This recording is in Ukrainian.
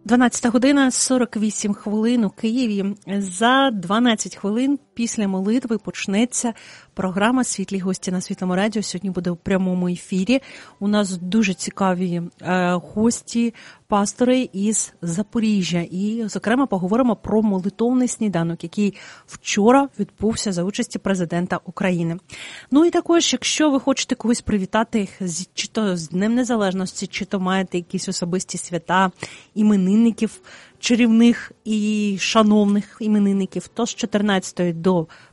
12 година 48 хвилин у Києві. За 12 хвилин після молитви почнеться програма «Світлі гості» на Світлому радіо. Сьогодні буде в прямому ефірі. У нас дуже цікаві гості, пастори із Запоріжжя. І, зокрема, поговоримо про молитовний сніданок, який вчора відбувся за участі президента України. Ну і також, якщо ви хочете когось привітати, чи то з Днем Незалежності, чи то маєте якісь особисті свята, іменинників, чарівних і шановних іменинників, то з 14 до